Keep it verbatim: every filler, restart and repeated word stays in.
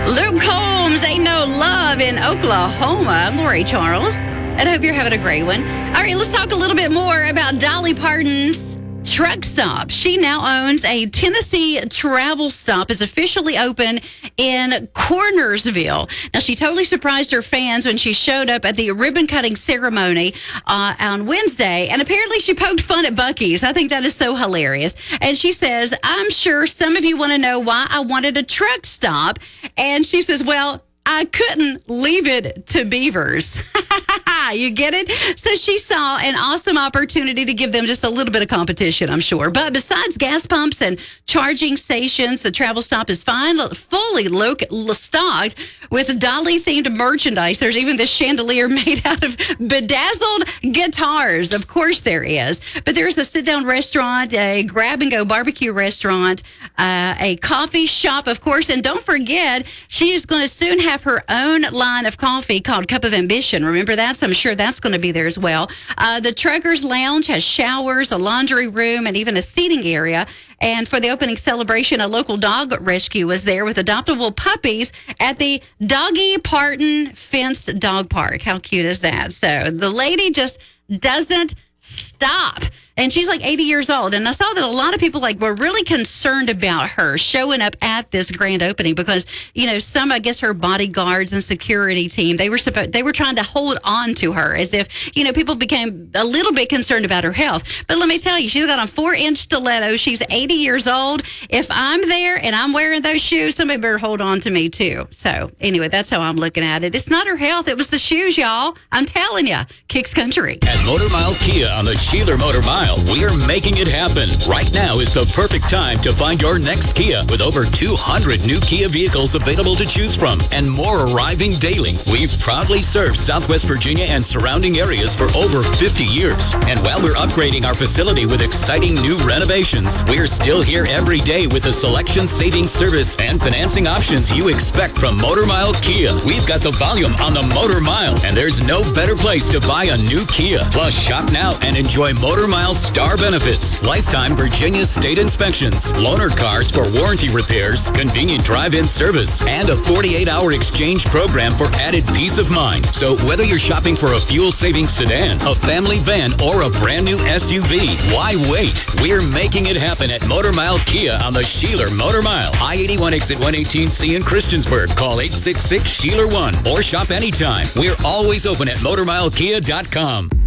Luke Combs, Ain't No Love in Oklahoma. I'm Lori Charles, and I hope you're having a great one. All right, let's talk a little bit more about Dolly Parton's truck stop. She now owns a Tennessee travel stop, is officially open in Cornersville. Now, she totally surprised her fans when she showed up at the ribbon cutting ceremony uh, on Wednesday, and apparently she poked fun at Buc-ee's. I think that is so hilarious. And she says, I'm sure some of you want to know why I wanted a truck stop. And she says, well, I couldn't leave it to beavers. You get it? So she saw an awesome opportunity to give them just a little bit of competition, I'm sure. But besides gas pumps and charging stations, the travel stop is fine, fully lo- stocked with Dolly-themed merchandise. There's even this chandelier made out of bedazzled guitars. Of course there is. But there's a sit-down restaurant, a grab-and-go barbecue restaurant, uh, a coffee shop, of course. And don't forget, she is going to soon have her own line of coffee called Cup of Ambition. Remember that? So I'm sure that's going to be there as well. Uh, the Truckers Lounge has showers, a laundry room, and even a seating area. And for the opening celebration, a local dog rescue was there with adoptable puppies at the Doggy Parton Fenced Dog Park. How cute is that? So the lady just doesn't stop. And she's like eighty years old. And I saw that a lot of people like were really concerned about her showing up at this grand opening because, you know, some, I guess, her bodyguards and security team, they were supposed, they were trying to hold on to her as if, you know, people became a little bit concerned about her health. But let me tell you, she's got on four inch stilettos. She's eighty years old. If I'm there and I'm wearing those shoes, somebody better hold on to me too. So anyway, that's how I'm looking at it. It's not her health. It was the shoes, y'all. I'm telling you, Kicks Country. At Motor Mile Kia on the Sheeler Motor Mile, we're making it happen. Right now is the perfect time to find your next Kia with over two hundred new Kia vehicles available to choose from and more arriving daily. We've proudly served Southwest Virginia and surrounding areas for over fifty years. And while we're upgrading our facility with exciting new renovations, we're still here every day with the selection, savings, service, and financing options you expect from Motor Mile Kia. We've got the volume on the Motor Mile, and there's no better place to buy a new Kia. Plus, shop now and enjoy Motor Mile Star benefits, lifetime Virginia state inspections, loaner cars for warranty repairs, convenient drive-in service, and a forty-eight hour exchange program for added peace of mind. So whether you're shopping for a fuel-saving sedan, a family van, or a brand new S U V, why wait? We're making it happen at Motor Mile Kia on the Sheeler Motor Mile. I eighty-one exit one eighteen C in Christiansburg. Call eight six six, Sheeler one or shop anytime. We're always open at motor mile kia dot com.